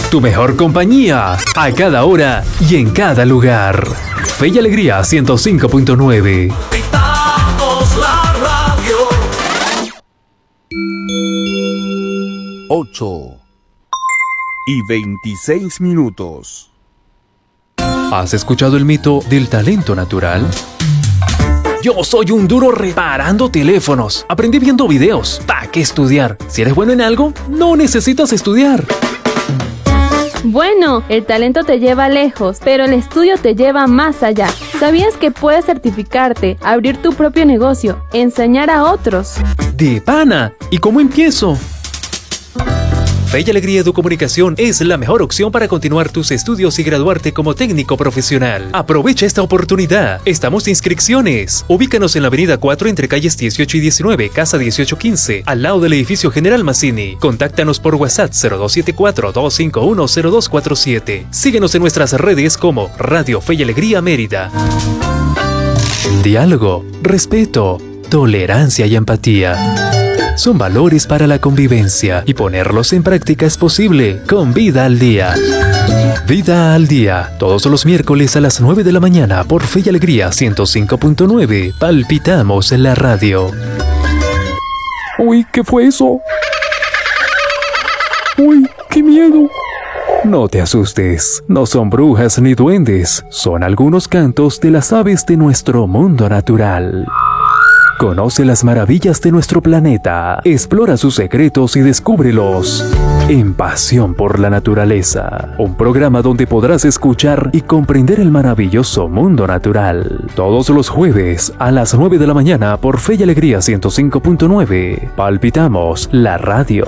Tu mejor compañía, a cada hora y en cada lugar. Fe y Alegría 105.9. 8:26. ¿Has escuchado el mito del talento natural? Yo soy un duro reparando teléfonos. Aprendí viendo videos. ¿Para qué estudiar? Si eres bueno en algo, no necesitas estudiar. Bueno, el talento te lleva lejos, pero el estudio te lleva más allá. ¿Sabías que puedes certificarte, abrir tu propio negocio, enseñar a otros? ¡De pana! ¿Y cómo empiezo? Fe y Alegría Educomunicación es la mejor opción para continuar tus estudios y graduarte como técnico profesional. Aprovecha esta oportunidad. Estamos de inscripciones. Ubícanos en la avenida 4 entre calles 18 y 19, casa 1815, al lado del edificio General Mazzini. Contáctanos por WhatsApp 0274-251-0247. Síguenos en nuestras redes como Radio Fe y Alegría Mérida. Diálogo, respeto, tolerancia y empatía son valores para la convivencia y ponerlos en práctica es posible con Vida al Día. Vida al Día, todos los miércoles a las 9 de la mañana por Fe y Alegría 105.9. Palpitamos en la radio. Uy, ¿qué fue eso? Uy, qué miedo. No te asustes, no son brujas ni duendes, son algunos cantos de las aves de nuestro mundo natural. Conoce las maravillas de nuestro planeta, explora sus secretos y descúbrelos en Pasión por la Naturaleza, un programa donde podrás escuchar y comprender el maravilloso mundo natural. Todos los jueves a las 9 de la mañana por Fe y Alegría 105.9. Palpitamos la radio.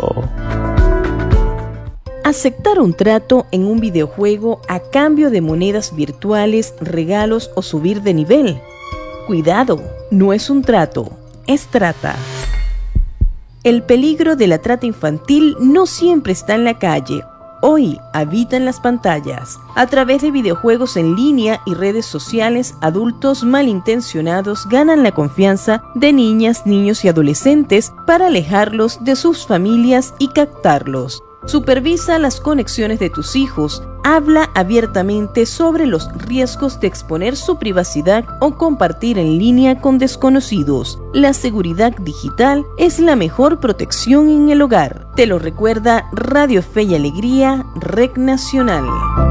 Aceptar un trato en un videojuego a cambio de monedas virtuales, regalos o subir de nivel. Cuidado, no es un trato, es trata. El peligro de la trata infantil no siempre está en la calle. Hoy habita en las pantallas. A través de videojuegos en línea y redes sociales, adultos malintencionados ganan la confianza de niñas, niños y adolescentes para alejarlos de sus familias y captarlos. Supervisa las conexiones de tus hijos. Habla abiertamente sobre los riesgos de exponer su privacidad o compartir en línea con desconocidos. La seguridad digital es la mejor protección en el hogar. Te lo recuerda Radio Fe y Alegría, Red Nacional.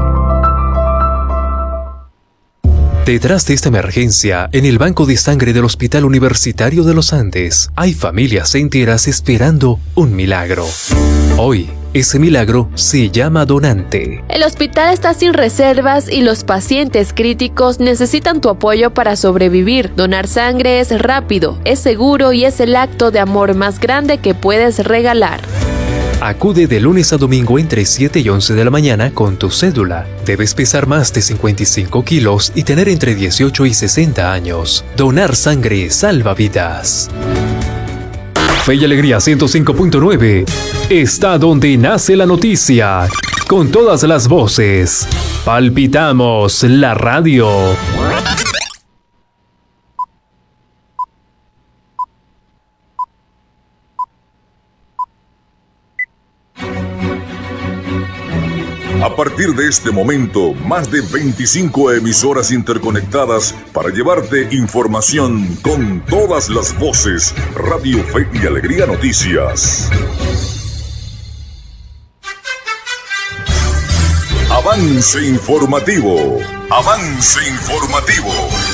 Detrás de esta emergencia, en el banco de sangre del Hospital Universitario de los Andes, hay familias enteras esperando un milagro. Hoy, ese milagro se llama donante. El hospital está sin reservas y los pacientes críticos necesitan tu apoyo para sobrevivir. Donar sangre es rápido, es seguro y es el acto de amor más grande que puedes regalar. Acude de lunes a domingo entre 7 y 11 de la mañana con tu cédula. Debes pesar más de 55 kilos y tener entre 18 y 60 años. Donar sangre salva vidas. Fe y Alegría 105.9 está donde nace la noticia. Con todas las voces. Palpitamos la radio. A partir de este momento, más de 25 emisoras interconectadas para llevarte información con todas las voces. Radio Fe y Alegría Noticias. Avance informativo. Avance informativo.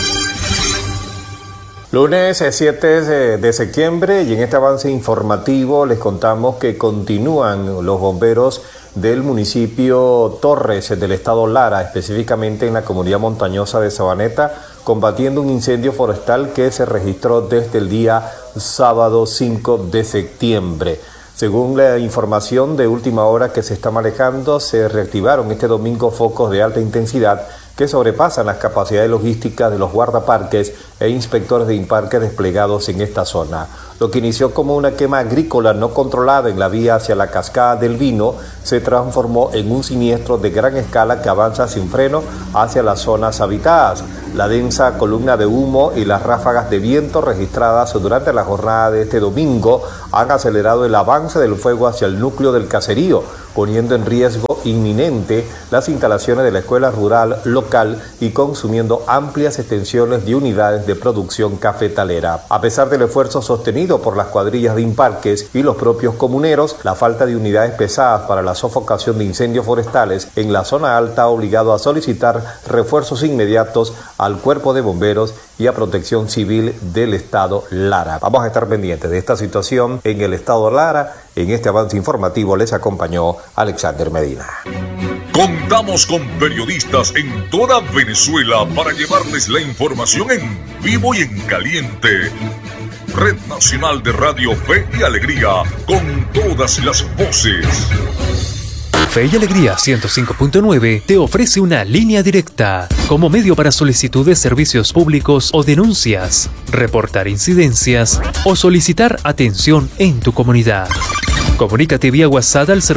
Lunes 7 de septiembre y en este avance informativo les contamos que continúan los bomberos del municipio Torres del estado Lara, específicamente en la comunidad montañosa de Sabaneta, combatiendo un incendio forestal que se registró desde el día sábado 5 de septiembre. Según la información de última hora que se está manejando, se reactivaron este domingo focos de alta intensidad que sobrepasan las capacidades logísticas de los guardaparques e inspectores de Imparque desplegados en esta zona. Lo que inició como una quema agrícola no controlada en la vía hacia la Cascada del Vino se transformó en un siniestro de gran escala que avanza sin freno hacia las zonas habitadas. La densa columna de humo y las ráfagas de viento registradas durante la jornada de este domingo han acelerado el avance del fuego hacia el núcleo del caserío, poniendo en riesgo inminente las instalaciones de la escuela rural local y consumiendo amplias extensiones de unidades de producción cafetalera. A pesar del esfuerzo sostenido por las cuadrillas de Imparques y los propios comuneros, la falta de unidades pesadas para la sofocación de incendios forestales en la zona alta ha obligado a solicitar refuerzos inmediatos al Cuerpo de Bomberos y a Protección Civil del Estado Lara. Vamos a estar pendientes de esta situación en el Estado Lara. En este avance informativo les acompañó Alexander Medina. Contamos con periodistas en toda Venezuela para llevarles la información en vivo y en caliente. Red Nacional de Radio Fe y Alegría, con todas las voces. Fe y Alegría 105.9 te ofrece una línea directa como medio para solicitud de servicios públicos o denuncias, reportar incidencias o solicitar atención en tu comunidad. Comunícate vía WhatsApp al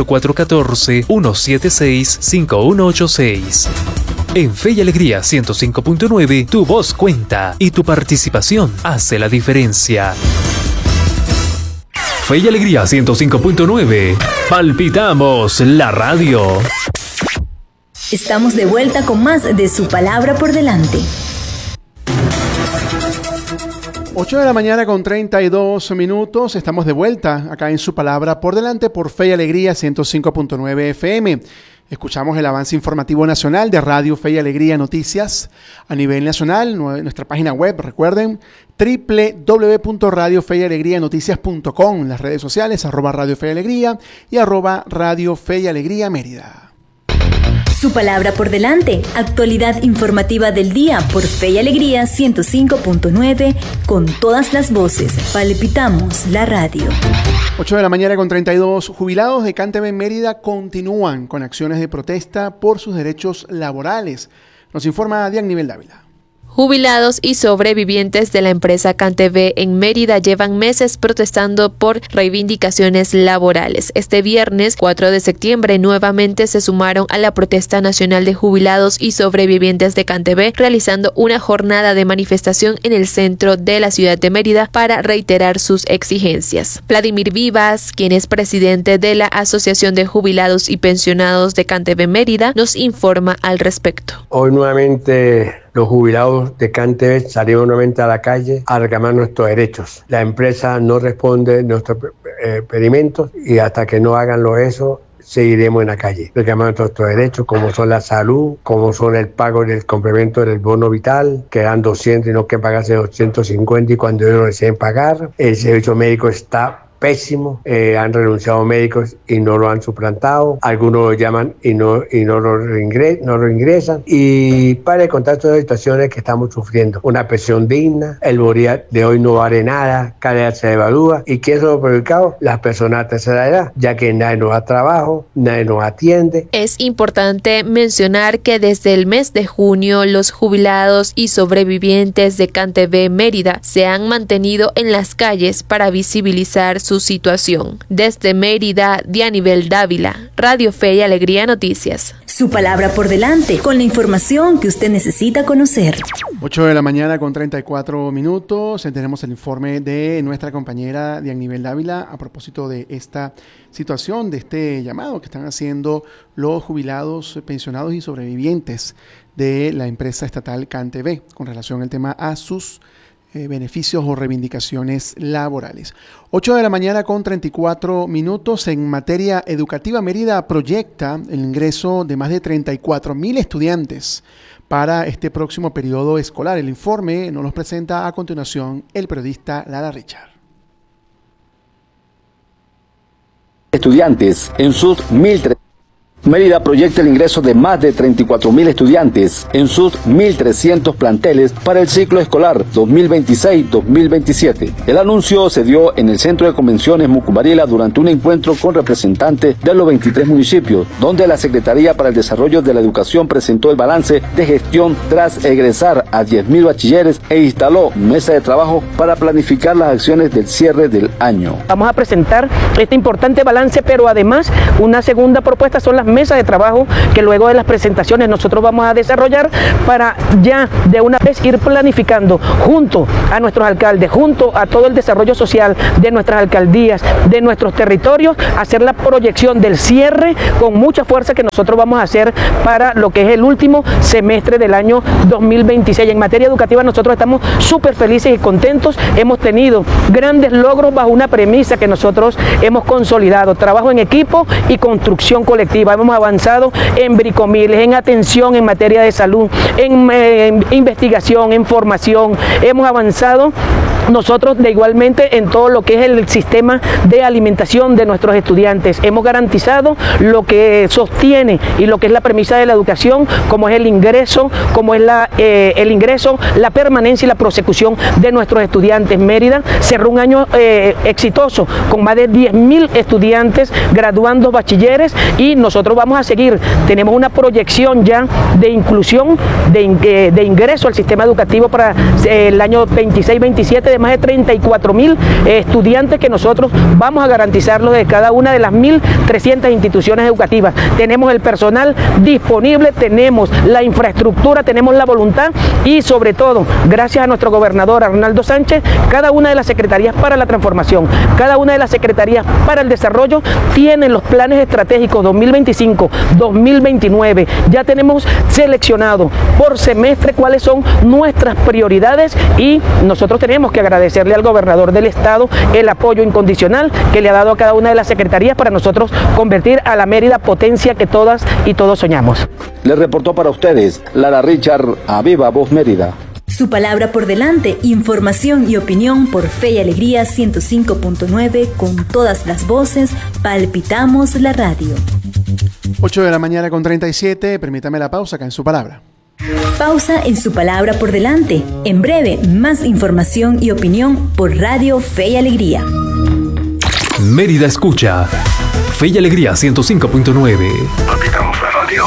0414-176-5186. En Fe y Alegría 105.9 tu voz cuenta y tu participación hace la diferencia. Fe y Alegría 105.9. Palpitamos la radio. Estamos de vuelta con más de Su Palabra por Delante. 8 de la mañana con 32 minutos. Estamos de vuelta acá en Su Palabra por Delante por Fe y Alegría 105.9 FM. Escuchamos el avance informativo nacional de Radio Fe y Alegría Noticias a nivel nacional. Nuestra página web, recuerden, www.radiofeyalegrianoticias.com. Las redes sociales, @Radio Fe y Alegría y @Radio Fe y Alegría Mérida. Su Palabra por Delante, actualidad informativa del día por Fe y Alegría 105.9, con todas las voces. Palpitamos la radio. 8 de la mañana con 32. Jubilados de CanTV Mérida continúan con acciones de protesta por sus derechos laborales. Nos informa Dianivel Dávila. Jubilados y sobrevivientes de la empresa CanTV en Mérida llevan meses protestando por reivindicaciones laborales. Este viernes 4 de septiembre nuevamente se sumaron a la protesta nacional de jubilados y sobrevivientes de CanTV, realizando una jornada de manifestación en el centro de la ciudad de Mérida para reiterar sus exigencias. Vladimir Vivas, quien es presidente de la Asociación de Jubilados y Pensionados de CanTV Mérida, nos informa al respecto. Hoy nuevamente los jubilados de CanTV salimos nuevamente a la calle a reclamar nuestros derechos. La empresa no responde nuestros pedimentos y hasta que no hagan eso, seguiremos en la calle reclamando nuestros derechos, como son la salud, como son el pago del complemento del bono vital, que dan 200 y no que pagarse 250 y cuando ellos no deciden pagar. El servicio médico está pésimo, han renunciado médicos y no lo han suplantado, algunos lo llaman y no lo ingresan, y para contar todas las situaciones que estamos sufriendo, una pensión digna, el Borea de hoy no vale nada, cada día se devalúa, y que eso lo ha perjudicado las personas de tercera edad, ya que nadie nos da trabajo, nadie nos atiende. Es importante mencionar que desde el mes de junio los jubilados y sobrevivientes de CanTV Mérida se han mantenido en las calles para visibilizar su situación. Desde Mérida, Dianivel Dávila, Radio Fe y Alegría Noticias. Su Palabra por Delante, con la información que usted necesita conocer. 8 de la mañana con 34 minutos. Tenemos el informe de nuestra compañera Dianivel Dávila a propósito de esta situación, de este llamado que están haciendo los jubilados, pensionados y sobrevivientes de la empresa estatal CanTV con relación al tema a sus beneficios o reivindicaciones laborales. 8 de la mañana con 34 minutos. En materia educativa, Mérida proyecta el ingreso de más de 34,000 estudiantes para este próximo periodo escolar. El informe nos lo presenta a continuación el periodista Lara Richard. Estudiantes en sus 1,300 Mérida proyecta el ingreso de más de 34.000 estudiantes en sus 1.300 planteles para el ciclo escolar 2026-2027. El anuncio se dio en el Centro de Convenciones Mucumariela durante un encuentro con representantes de los 23 municipios, donde la Secretaría para el Desarrollo de la Educación presentó el balance de gestión tras egresar a 10.000 bachilleres e instaló mesa de trabajo para planificar las acciones del cierre del año. Vamos a presentar este importante balance, pero además una segunda propuesta son las mesas de trabajo que luego de las presentaciones nosotros vamos a desarrollar para ya de una vez ir planificando junto a nuestros alcaldes, junto a todo el desarrollo social de nuestras alcaldías, de nuestros territorios, hacer la proyección del cierre con mucha fuerza que nosotros vamos a hacer para lo que es el último semestre del año 2026. En materia educativa nosotros estamos súper felices y contentos, hemos tenido grandes logros bajo una premisa que nosotros hemos consolidado, trabajo en equipo y construcción colectiva. Hemos avanzado en bricomiles, en atención en materia de salud, en investigación, en formación. Hemos avanzado nosotros de igualmente en todo lo que es el sistema de alimentación de nuestros estudiantes. Hemos garantizado lo que sostiene y lo que es la premisa de la educación, como es el ingreso, el ingreso, la permanencia y la prosecución de nuestros estudiantes. Mérida cerró un año exitoso con más de 10.000 estudiantes graduando bachilleres y nosotros vamos a seguir. Tenemos una proyección ya de inclusión, de ingreso al sistema educativo para el año 26-27 de más de 34.000 estudiantes que nosotros vamos a garantizarlos de cada una de las 1.300 instituciones educativas. Tenemos el personal disponible, tenemos la infraestructura, tenemos la voluntad y sobre todo, gracias a nuestro gobernador Arnaldo Sánchez, cada una de las secretarías para la transformación, cada una de las secretarías para el desarrollo tienen los planes estratégicos 2025-2029. Ya tenemos seleccionado por semestre cuáles son nuestras prioridades y nosotros tenemos que agradecerle al gobernador del estado el apoyo incondicional que le ha dado a cada una de las secretarías para nosotros convertir a la Mérida potencia que todas y todos soñamos. Les reportó para ustedes Lara Richard, a Viva Voz Mérida. Su palabra por delante, información y opinión por Fe y Alegría 105.9 con todas las voces, palpitamos la radio. 8 de la mañana con 37, permítame la pausa acá en Su Palabra. Pausa en Su Palabra por delante. En breve, más información y opinión por Radio Fe y Alegría. Mérida escucha Fe y Alegría 105.9. Palpitamos la radio.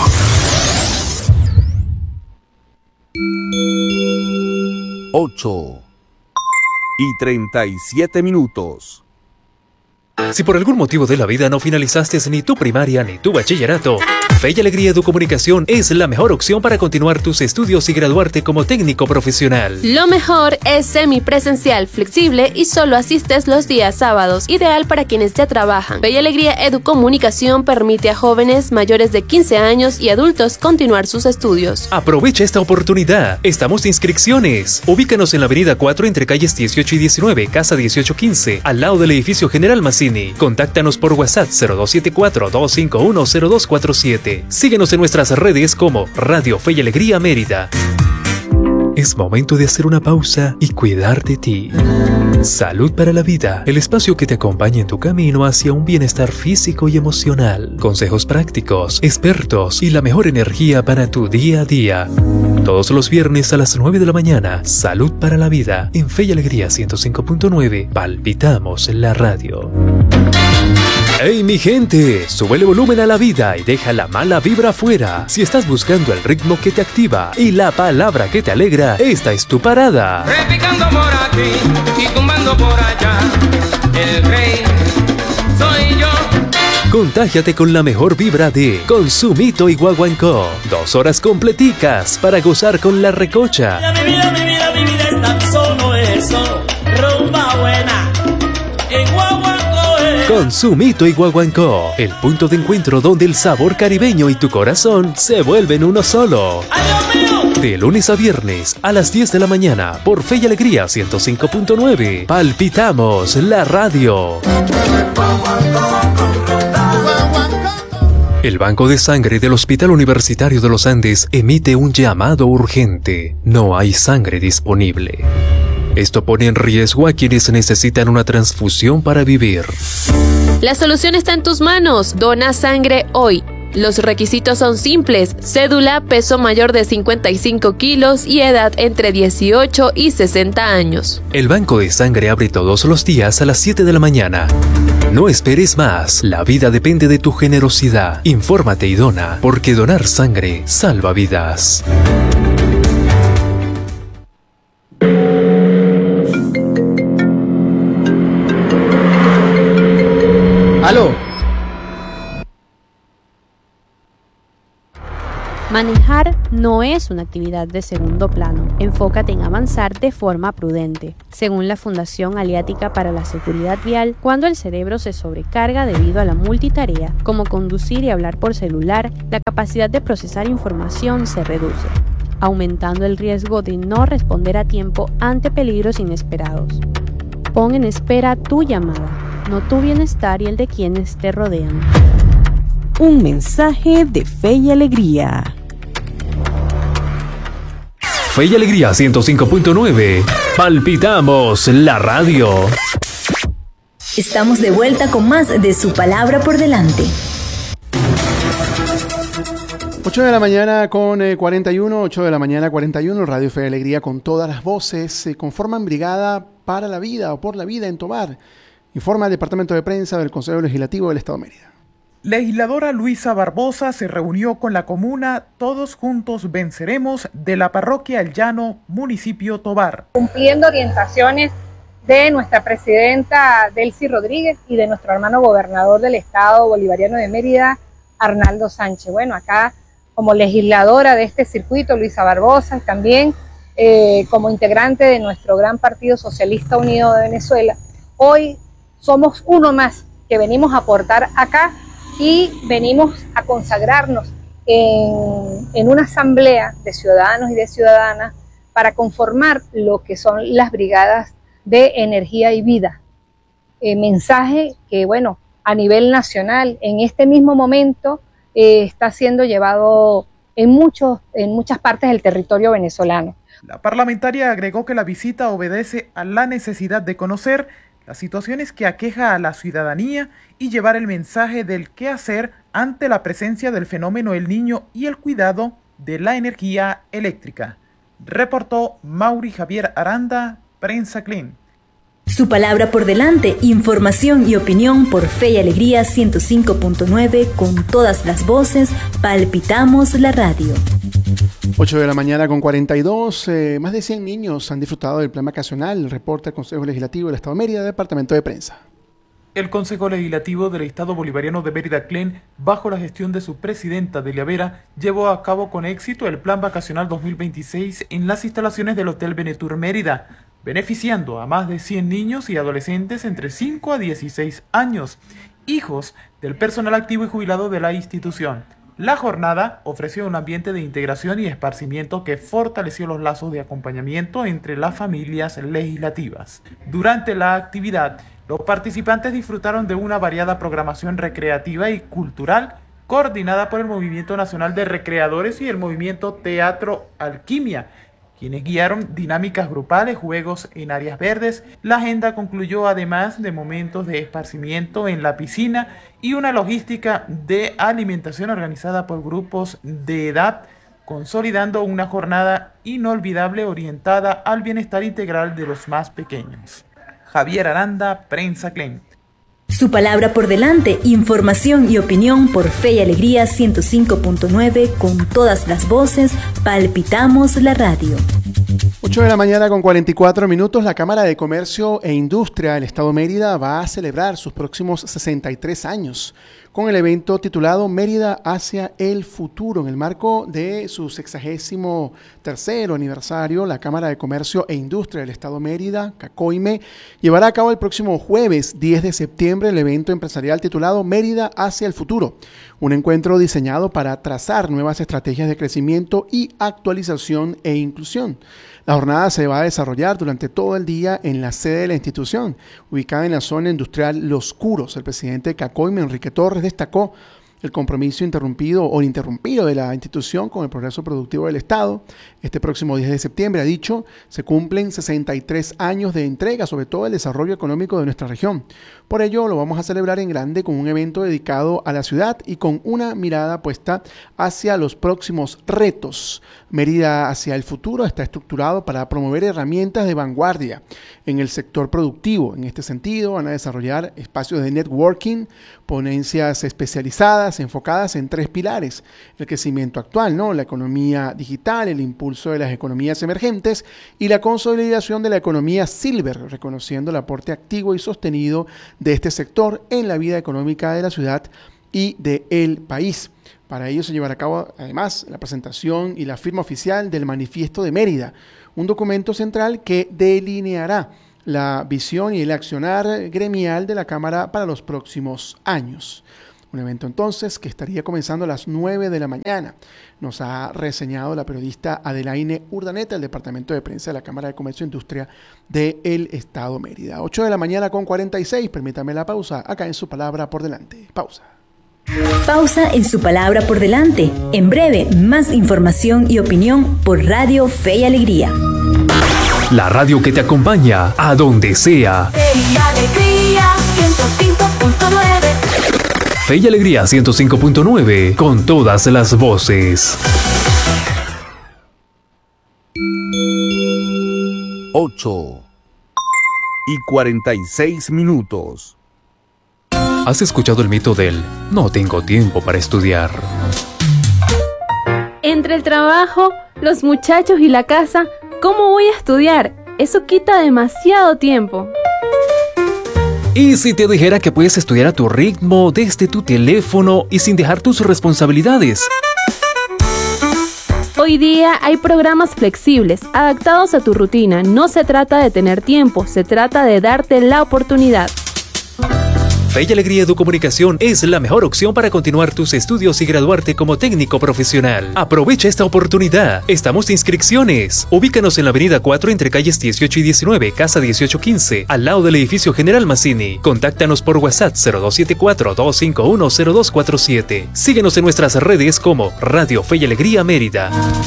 Ocho y 37 minutos. Si por algún motivo de la vida no finalizaste ni tu primaria ni tu bachillerato, Fe y Alegría Educomunicación es la mejor opción para continuar tus estudios y graduarte como técnico profesional. Lo mejor es semipresencial, flexible y solo asistes los días sábados, ideal para quienes ya trabajan. Fe y Alegría Educomunicación permite a jóvenes mayores de 15 años y adultos continuar sus estudios. Aprovecha esta oportunidad. Estamos de inscripciones. Ubícanos en la avenida 4 entre calles 18 y 19, casa 1815, al lado del edificio General Massini. Contáctanos por WhatsApp 0274-251-0247. Síguenos en nuestras redes como Radio Fe y Alegría Mérida. Es momento de hacer una pausa y cuidar de ti. Salud para la Vida, el espacio que te acompaña en tu camino hacia un bienestar físico y emocional. Consejos prácticos, expertos y la mejor energía para tu día a día. Todos los viernes a las 9 de la mañana, Salud para la Vida, en Fe y Alegría 105.9, palpitamos la radio. ¡Hey mi gente! Sube el volumen a la vida y deja la mala vibra afuera. Si estás buscando el ritmo que te activa y la palabra que te alegra, esta es tu parada. Repicando por aquí y tumbando por allá, el rey soy yo. Contágiate con la mejor vibra de Consumito y Guaguancó. 2 horas completicas para gozar con la recocha. Mi vida es tan solo eso, rumba buena, en Guaguancó. Consumito y Guaguancó, el punto de encuentro donde el sabor caribeño y tu corazón se vuelven uno solo. De lunes a viernes a las 10 de la mañana por Fe y Alegría 105.9. Palpitamos la radio. El Banco de Sangre del Hospital Universitario de los Andes emite un llamado urgente. No hay sangre disponible. Esto pone en riesgo a quienes necesitan una transfusión para vivir. La solución está en tus manos. Dona sangre hoy. Los requisitos son simples: cédula, peso mayor de 55 kilos y edad entre 18 y 60 años. El Banco de Sangre abre todos los días a las 7 de la mañana. No esperes más, la vida depende de tu generosidad. Infórmate y dona, porque donar sangre salva vidas. ¡Aló! Manejar no es una actividad de segundo plano. Enfócate en avanzar de forma prudente. Según la Fundación Aliática para la Seguridad Vial, cuando el cerebro se sobrecarga debido a la multitarea, como conducir y hablar por celular, la capacidad de procesar información se reduce, aumentando el riesgo de no responder a tiempo ante peligros inesperados. Pon en espera tu llamada, no tu bienestar y el de quienes te rodean. Un mensaje de Fe y Alegría. Fe y Alegría 105.9. Palpitamos la radio. Estamos de vuelta con más de Su Palabra por Delante. 8 de la mañana con 41, 8 de la mañana 41, Radio Fe y Alegría con todas las voces. Conforman Brigada para la Vida o por la Vida en Tovar. Informa el Departamento de Prensa del Consejo Legislativo del Estado de Mérida. Legisladora Luisa Barbosa se reunió con la comuna Todos Juntos Venceremos de la parroquia El Llano, municipio Tovar. Cumpliendo orientaciones de nuestra presidenta Delcy Rodríguez y de nuestro hermano gobernador del Estado Bolivariano de Mérida, Arnaldo Sánchez. Bueno, acá como legisladora de este circuito, Luisa Barbosa, también como integrante de nuestro gran Partido Socialista Unido de Venezuela. Hoy somos uno más que venimos a aportar acá y venimos a consagrarnos en una asamblea de ciudadanos y de ciudadanas para conformar lo que son las brigadas de energía y vida. Mensaje que, bueno, a nivel nacional, en este mismo momento, está siendo llevado en muchas partes del territorio venezolano. La parlamentaria agregó que la visita obedece a la necesidad de conocer las situaciones que aqueja a la ciudadanía y llevar el mensaje del qué hacer ante la presencia del fenómeno El Niño y el cuidado de la energía eléctrica. Reportó Mauri Javier Aranda, Prensa Clean. Su Palabra por Delante, información y opinión por Fe y Alegría 105.9, con todas las voces, palpitamos la radio. 8 de la mañana con 42, más de 100 niños han disfrutado del plan vacacional, reporta el Consejo Legislativo del Estado de Mérida, Departamento de Prensa. El Consejo Legislativo del Estado Bolivariano de Mérida, CLEN, bajo la gestión de su presidenta Delia Vera, llevó a cabo con éxito el Plan Vacacional 2026 en las instalaciones del Hotel Venetur Mérida, beneficiando a más de 100 niños y adolescentes entre 5 a 16 años, hijos del personal activo y jubilado de la institución. La jornada ofreció un ambiente de integración y esparcimiento que fortaleció los lazos de acompañamiento entre las familias legislativas. Durante la actividad, los participantes disfrutaron de una variada programación recreativa y cultural coordinada por el Movimiento Nacional de Recreadores y el Movimiento Teatro Alquimia, quienes guiaron dinámicas grupales, juegos en áreas verdes. La agenda concluyó además de momentos de esparcimiento en la piscina y una logística de alimentación organizada por grupos de edad, consolidando una jornada inolvidable orientada al bienestar integral de los más pequeños. Javier Aranda, Prensa Clean. Su Palabra por Delante, información y opinión por Fe y Alegría 105.9, con todas las voces, palpitamos la radio. 8 de la mañana con 44 minutos, la Cámara de Comercio e Industria del Estado de Mérida va a celebrar sus próximos 63 años con el evento titulado Mérida hacia el futuro. En el marco de su 63º aniversario, la Cámara de Comercio e Industria del Estado de Mérida, CACOIME, llevará a cabo el próximo jueves 10 de septiembre el evento empresarial titulado Mérida hacia el futuro, un encuentro diseñado para trazar nuevas estrategias de crecimiento y actualización e inclusión. La jornada se va a desarrollar durante todo el día en la sede de la institución, ubicada en la zona industrial Los Curos. El presidente de CACOIME, Enrique Torres, destacó el compromiso interrumpido o ininterrumpido de la institución con el progreso productivo del Estado. Este próximo 10 de septiembre, ha dicho, se cumplen 63 años de entrega, sobre todo el desarrollo económico de nuestra región. Por ello, lo vamos a celebrar en grande con un evento dedicado a la ciudad y con una mirada puesta hacia los próximos retos. Mérida hacia el futuro está estructurado para promover herramientas de vanguardia en el sector productivo. En este sentido, van a desarrollar espacios de networking, ponencias especializadas enfocadas en 3 pilares: el crecimiento actual, la economía digital, el impulso de las economías emergentes y la consolidación de la economía silver, reconociendo el aporte activo y sostenido de este sector en la vida económica de la ciudad y del país. Para ello se llevará a cabo, además, la presentación y la firma oficial del Manifiesto de Mérida, un documento central que delineará la visión y el accionar gremial de la Cámara para los próximos años. Un evento entonces que estaría comenzando a las 9 de la mañana. Nos ha reseñado la periodista Adelaine Urdaneta, del Departamento de Prensa de la Cámara de Comercio e Industria del Estado Mérida. 8 de la mañana con 46. Permítame la pausa acá en Su Palabra por Delante. Pausa. Pausa en Su Palabra por Delante. En breve, más información y opinión por Radio Fe y Alegría. La radio que te acompaña a donde sea. Fe y Alegría 105.9. Fe y Alegría 105.9, con todas las voces. 8:46. ¿Has escuchado el mito del no tengo tiempo para estudiar? Entre el trabajo, los muchachos y la casa, ¿cómo voy a estudiar? Eso quita demasiado tiempo. ¿Y si te dijera que puedes estudiar a tu ritmo, desde tu teléfono y sin dejar tus responsabilidades? Hoy día hay programas flexibles, adaptados a tu rutina. No se trata de tener tiempo, se trata de darte la oportunidad. Fe y Alegría Educomunicación es la mejor opción para continuar tus estudios y graduarte como técnico profesional. Aprovecha esta oportunidad. Estamos de inscripciones. Ubícanos en la avenida 4 entre calles 18 y 19, casa 1815, al lado del edificio General Mazzini. Contáctanos por WhatsApp 0274-251-0247. Síguenos en nuestras redes como Radio Fe y Alegría Mérida.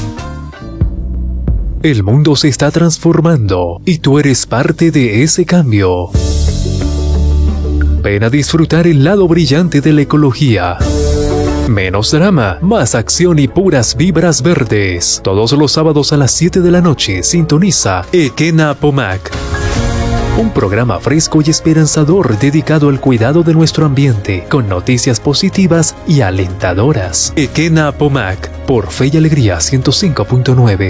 El mundo se está transformando y tú eres parte de ese cambio. Ven a disfrutar el lado brillante de la ecología. Menos drama, más acción y puras vibras verdes. Todos los sábados a las 7 de la noche sintoniza Ekena Pomac. Un programa fresco y esperanzador dedicado al cuidado de nuestro ambiente, con noticias positivas y alentadoras. Ekena Pomac, por Fe y Alegría 105.9.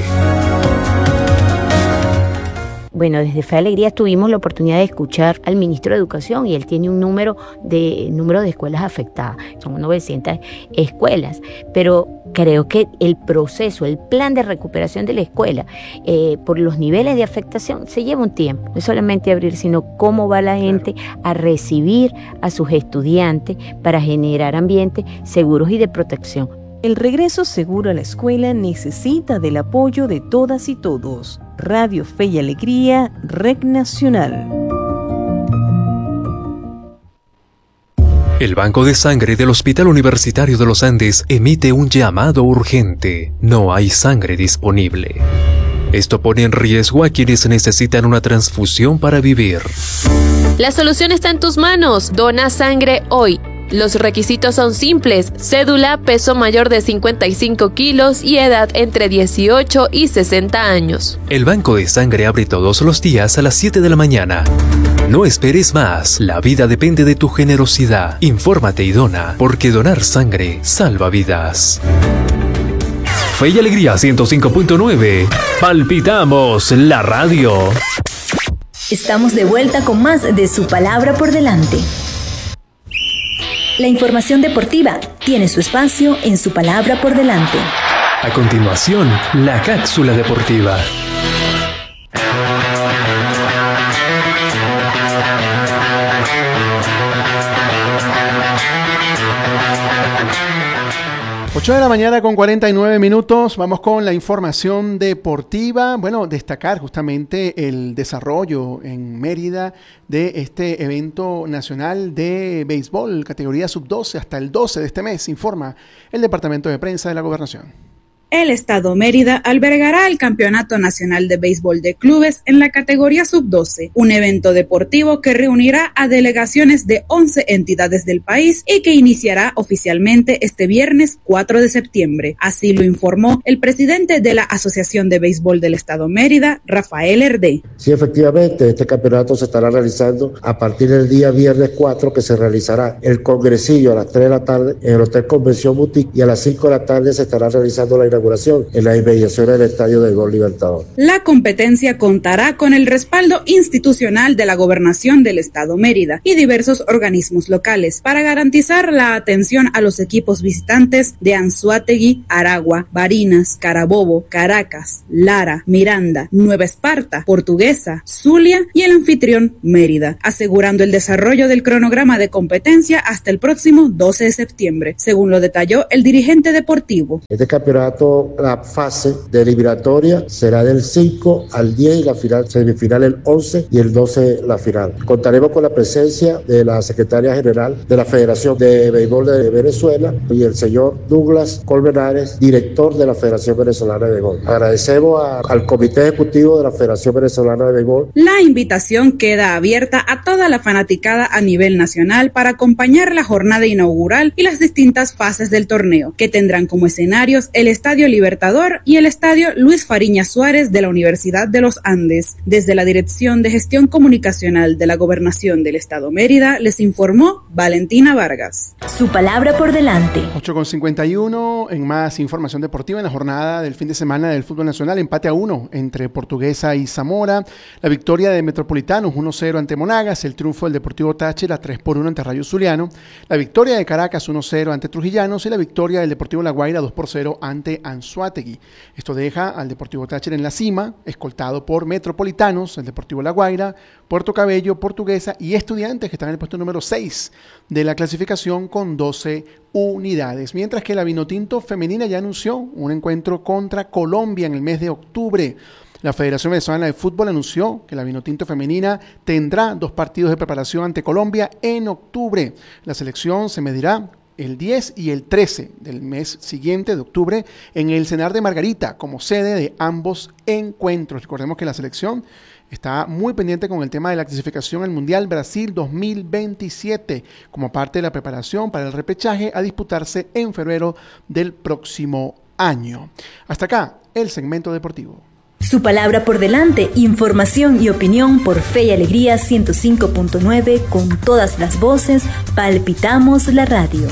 Bueno, desde Fe y Alegría tuvimos la oportunidad de escuchar al ministro de Educación y él tiene un número de escuelas afectadas. Son 900 escuelas, pero creo que el proceso, el plan de recuperación de la escuela, por los niveles de afectación, se lleva un tiempo. No es solamente abrir, sino cómo va la gente a recibir a sus estudiantes para generar ambientes seguros y de protección. El regreso seguro a la escuela necesita del apoyo de todas y todos. Radio Fe y Alegría, Red Nacional. El Banco de Sangre del Hospital Universitario de los Andes emite un llamado urgente. No hay sangre disponible. Esto pone en riesgo a quienes necesitan una transfusión para vivir. La solución está en tus manos. Dona sangre hoy. Los requisitos son simples: cédula, peso mayor de 55 kilos y edad entre 18 y 60 años. El Banco de Sangre abre todos los días a las 7 de la mañana. No esperes más, la vida depende de tu generosidad. Infórmate y dona, porque donar sangre salva vidas. Fe y Alegría 105.9. Palpitamos la radio. Estamos de vuelta con más de Su Palabra por Delante. La información deportiva tiene su espacio en Su Palabra por Delante. A continuación, la cápsula deportiva. 8 de la mañana con 49 minutos, vamos con la información deportiva. Bueno, destacar justamente el desarrollo en Mérida de este evento nacional de béisbol, categoría sub-12 hasta el 12 de este mes, informa el Departamento de Prensa de la Gobernación. El Estado Mérida albergará el Campeonato Nacional de Béisbol de Clubes en la categoría sub-12, un evento deportivo que reunirá a delegaciones de 11 entidades del país y que iniciará oficialmente este viernes 4 de septiembre. Así lo informó el presidente de la Asociación de Béisbol del Estado Mérida, Rafael Herdé. Sí, efectivamente, este campeonato se estará realizando a partir del día viernes 4, que se realizará el congresillo a las 3 de la tarde en el Hotel Convención Boutique, y a las 5 de la tarde se estará realizando la inauguración en la inmediación del Estadio de Gol Libertador. La competencia contará con el respaldo institucional de la Gobernación del Estado Mérida y diversos organismos locales para garantizar la atención a los equipos visitantes de Anzoátegui, Aragua, Barinas, Carabobo, Caracas, Lara, Miranda, Nueva Esparta, Portuguesa, Zulia y el anfitrión Mérida, asegurando el desarrollo del cronograma de competencia hasta el próximo 12 de septiembre, según lo detalló el dirigente deportivo. Este campeonato, la fase de eliminatoria será del 5 al 10 y la final, semifinal el 11 y el 12 la final. Contaremos con la presencia de la secretaria general de la Federación de Béisbol de Venezuela y el señor Douglas Colmenares, director de la Federación Venezolana de Béisbol. Agradecemos al Comité Ejecutivo de la Federación Venezolana de Béisbol. La invitación queda abierta a toda la fanaticada a nivel nacional para acompañar la jornada inaugural y las distintas fases del torneo, que tendrán como escenarios el Estadio Libertador y el Estadio Luis Fariñas Suárez de la Universidad de los Andes. Desde la Dirección de Gestión Comunicacional de la Gobernación del Estado Mérida, les informó Valentina Vargas. Su palabra por delante. 8:51 en más información deportiva en la jornada del fin de semana del fútbol nacional. Empate a 1 entre Portuguesa y Zamora. La victoria de Metropolitanos 1-0 ante Monagas. El triunfo del Deportivo Táchira 3-1 ante Rayo Zuliano. La victoria de Caracas 1-0 ante Trujillanos y la victoria del Deportivo La Guaira 2-0 ante Anzoátegui. Esto deja al Deportivo Táchira en la cima, escoltado por Metropolitanos, el Deportivo La Guaira, Puerto Cabello, Portuguesa y Estudiantes, que están en el puesto número 6 de la clasificación con 12 unidades. Mientras que la Vinotinto femenina ya anunció un encuentro contra Colombia en el mes de octubre. La Federación Venezolana de Fútbol anunció que la Vinotinto femenina tendrá 2 partidos de preparación ante Colombia en octubre. La selección se medirá el 10 y el 13 del mes siguiente de octubre en el Cenar de Margarita como sede de ambos encuentros. Recordemos que la selección está muy pendiente con el tema de la clasificación al Mundial Brasil 2027 como parte de la preparación para el repechaje a disputarse en febrero del próximo año. Hasta acá el segmento deportivo. Su palabra por delante, información y opinión por Fe y Alegría 105.9 con todas las voces, palpitamos la radio.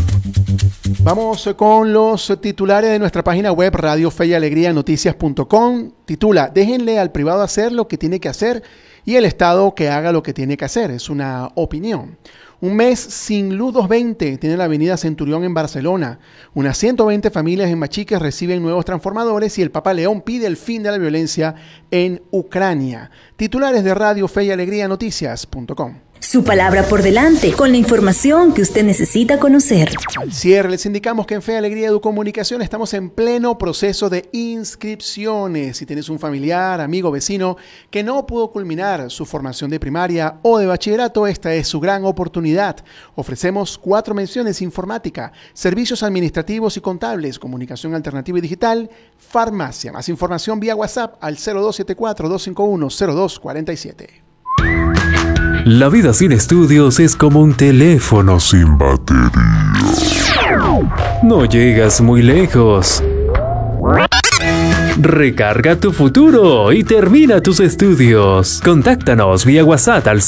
Vamos con los titulares de nuestra página web Radio Fe y Alegría Noticias.com. Titula: déjenle al privado hacer lo que tiene que hacer y el Estado que haga lo que tiene que hacer. Es una opinión. Un mes sin luz 220 tiene la avenida Centurión en Barcelona. Unas 120 familias en Machiques reciben nuevos transformadores y el Papa León pide el fin de la violencia en Ucrania. Titulares de Radio Fe y Alegría Noticias.com. Su palabra por delante, con la información que usted necesita conocer. Al cierre les indicamos que en Fe y Alegría Educomunicación estamos en pleno proceso de inscripciones. Si tienes un familiar, amigo, vecino que no pudo culminar su formación de primaria o de bachillerato, esta es su gran oportunidad. Ofrecemos 4 menciones: informática, servicios administrativos y contables, comunicación alternativa y digital, farmacia. Más información vía WhatsApp al 0274-251-0247. La vida sin estudios es como un teléfono sin batería. No llegas muy lejos. Recarga tu futuro y termina tus estudios. Contáctanos vía WhatsApp al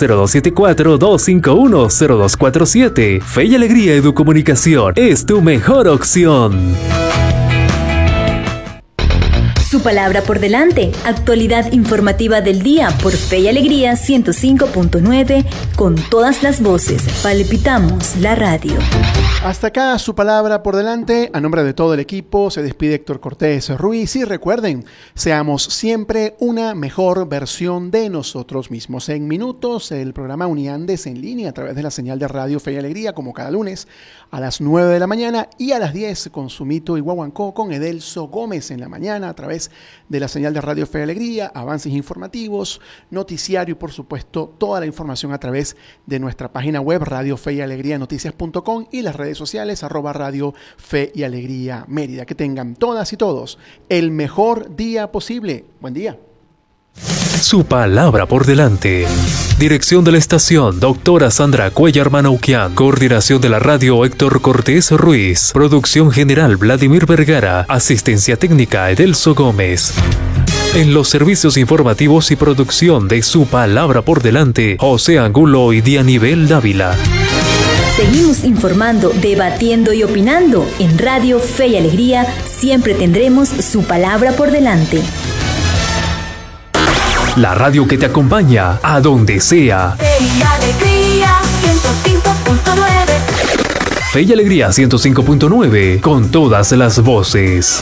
0274-251-0247. Fe y Alegría Educomunicación es tu mejor opción. Su palabra por delante. Actualidad informativa del día por Fe y Alegría 105.9 con todas las voces. Palpitamos la radio. Hasta acá su palabra por delante. A nombre de todo el equipo se despide Héctor Cortés Ruiz y recuerden, seamos siempre una mejor versión de nosotros mismos. En minutos el programa Uniandes en línea a través de la señal de Radio Fe y Alegría como cada lunes a las 9 de la mañana y a las 10 con Sumito y Guaguancó con Edelso Gómez en la mañana a través de la señal de Radio Fe y Alegría, avances informativos, noticiario y por supuesto toda la información a través de nuestra página web Radio Fe y Alegría Noticias.com y las redes sociales @Radio Fe y Alegría Mérida. Que tengan todas y todos el mejor día posible. Buen día. Su palabra por delante. Dirección de la estación, doctora Sandra Cuellar Manoukian. Coordinación de la radio, Héctor Cortés Ruiz. Producción general, Vladimir Vergara. Asistencia técnica, Edelso Gómez. En los servicios informativos y producción de Su palabra por delante, José Angulo y Dianibel Dávila. Seguimos informando, debatiendo y opinando. En Radio Fe y Alegría siempre tendremos su palabra por delante. La radio que te acompaña a donde sea. Fe y Alegría 105.9. Fe y Alegría 105.9 con todas las voces.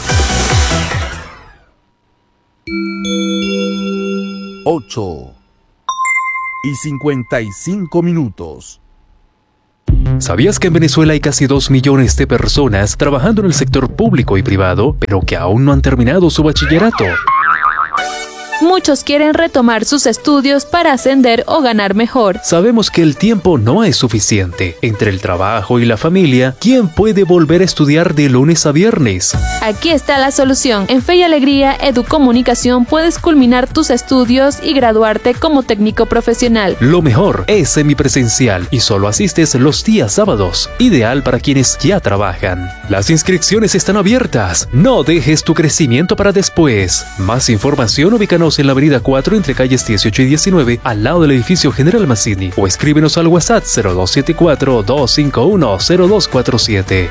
8:55. ¿Sabías que en Venezuela hay casi 2 millones de personas trabajando en el sector público y privado, pero que aún no han terminado su bachillerato? Muchos quieren retomar sus estudios para ascender o ganar mejor. Sabemos que el tiempo no es suficiente. Entre el trabajo y la familia, ¿quién puede volver a estudiar de lunes a viernes? Aquí está la solución. En Fe y Alegría Educomunicación puedes culminar tus estudios y graduarte como técnico profesional. Lo mejor es semipresencial y solo asistes los días sábados, ideal para quienes ya trabajan. Las inscripciones están abiertas. No dejes tu crecimiento para después. Más información, ubícanos en la avenida 4 entre calles 18 y 19 al lado del edificio General Mazzini o escríbenos al WhatsApp 0274-251-0247.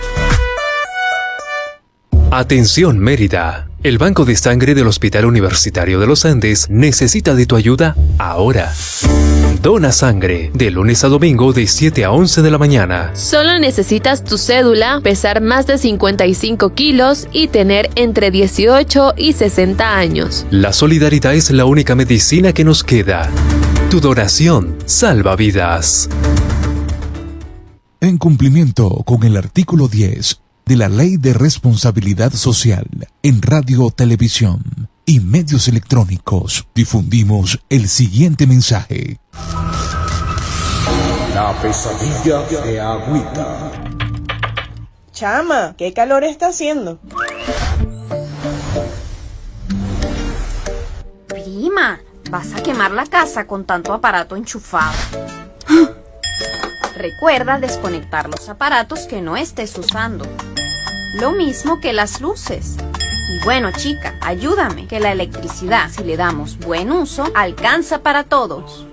Atención Mérida. El Banco de Sangre del Hospital Universitario de los Andes necesita de tu ayuda ahora. Dona sangre de lunes a domingo de 7 a 11 de la mañana. Solo necesitas tu cédula, pesar más de 55 kilos y tener entre 18 y 60 años. La solidaridad es la única medicina que nos queda. Tu donación salva vidas. En cumplimiento con el artículo 10 de la Ley de Responsabilidad Social en Radio, Televisión y Medios Electrónicos, difundimos el siguiente mensaje. La pesadilla de Agüita. Chama, ¿qué calor está haciendo? Prima, vas a quemar la casa con tanto aparato enchufado. Recuerda desconectar los aparatos que no estés usando. Lo mismo que las luces. Y bueno, chica, ayúdame, que la electricidad, si le damos buen uso, alcanza para todos.